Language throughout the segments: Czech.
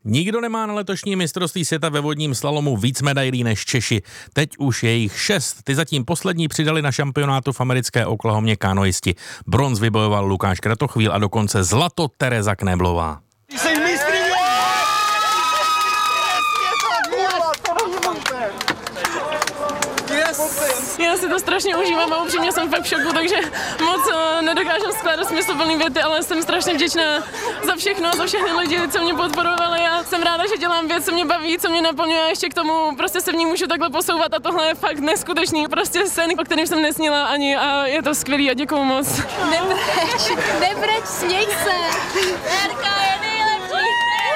Nikdo nemá na letošní mistrovství světa ve vodním slalomu víc medailí než Češi. Teď už je jich 6. Ty zatím poslední přidali na šampionátu v americké Oklahomě kanoisti. Bronz vybojoval Lukáš Kratochvíl a dokonce zlato Tereza Knéblová. Já si to strašně užívám a upřímně jsem fakt v šoku, takže moc nedokážem skládat smysluplný věty, ale jsem strašně vděčná za všechno, za všechny lidi, co mě podporovali. Já jsem ráda, že dělám věc, co mě baví, co mě naplňuje a ještě k tomu prostě se v ní můžu takhle posouvat a tohle je fakt neskutečný, prostě sen, o kterým jsem nesnila ani a je to skvělý a děkuju moc. Nebreč, směj se. Terka je nejlepší.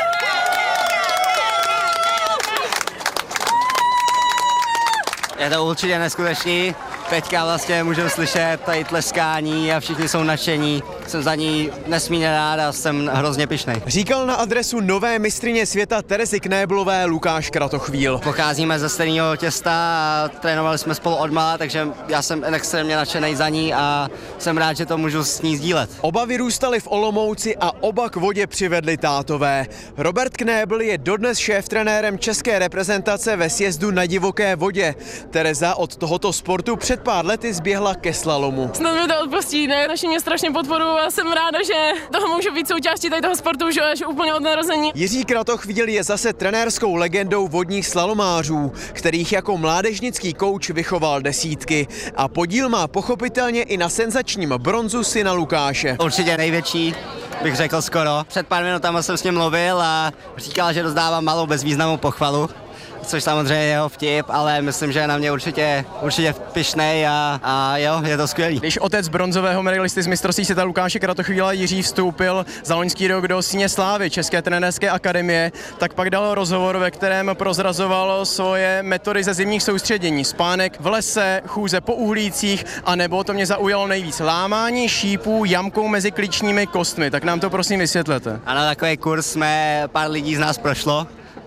Je to určitě neskutečný. Teďka vlastně můžeme slyšet tady tleskání a všichni jsou nadšení. Jsem za ní nesmírně rád a jsem hrozně pyšnej. Říkal na adresu nové mistryně světa Terezy Knéblové Lukáš Kratochvíl. Pocházíme ze stejného těsta a trénovali jsme spolu odmala, takže já jsem extrémně nadšenej za ní a jsem rád, že to můžu s ní sdílet. Oba vyrůstali v Olomouci a oba k vodě přivedli tátové. Robert Knébl je dodnes šéftrenérem české reprezentace ve sjezdu na divoké vodě. Tereza od tohoto sportu před pár lety zběhla ke slalomu. Snad mi to odpustí, ne? Naši mě strašně podporují a jsem ráda, že toho můžu být součástí tady toho sportu už až úplně od narození. Jiří Kratochvíl je zase trenérskou legendou vodních slalomářů, kterých jako mládežnický kouč vychoval desítky. A podíl má pochopitelně i na senzačním bronzu syna Lukáše. Určitě největší, bych řekl skoro. Před pár minutami jsem s ním mluvil a říkal, že rozdávám malou bezvýznamnou pochvalu. Což samozřejmě je jeho vtip, ale myslím, že je na mě určitě pyšnej a jo, je to skvělý. Když otec bronzového medailisty z mistrovství světa Lukáše Kratochvíla Jiří vstoupil za loňský rok do Síně slávy České trenérské akademie, tak pak dal rozhovor, ve kterém prozrazoval svoje metody ze zimních soustředění. Spánek v lese, chůze po uhlících a nebo to mě zaujalo nejvíc lámání šípů jamkou mezi klíčními kostmi. Tak nám to prosím vysvětlete. Ano, takový kurz pár lidí z nás prošlo.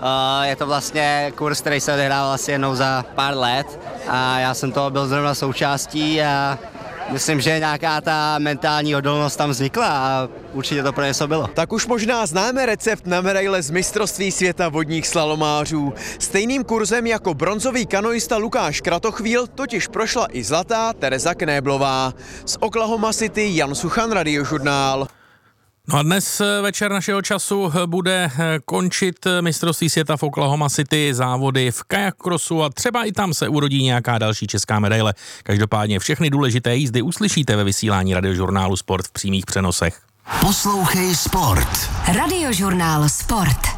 Je to vlastně kurz, který se odehrával asi jednou za pár let a já jsem toho byl zrovna součástí a myslím, že nějaká ta mentální odolnost tam vznikla a určitě to pro něco bylo. Tak už možná známe recept na medaile z mistrovství světa vodních slalomářů. Stejným kurzem jako bronzový kanoista Lukáš Kratochvíl totiž prošla i zlatá Tereza Knéblová. Z Oklahoma City Jan Suchan, Radiožurnál. No a dnes večer našeho času bude končit mistrovství světa v Oklahoma City, závody v kajakrosu a třeba i tam se urodí nějaká další česká medaile. Každopádně všechny důležité jízdy uslyšíte ve vysílání Radiožurnálu Sport v přímých přenosech. Poslouchej Sport. Radiožurnál Sport.